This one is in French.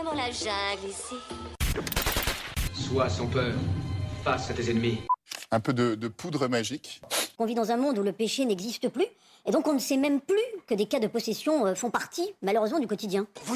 vraiment la jungle ici. Sois sans peur, face à tes ennemis. Un peu de poudre magique. On vit dans un monde où le péché n'existe plus, et donc on ne sait même plus que des cas de possession font partie, malheureusement, du quotidien. Vous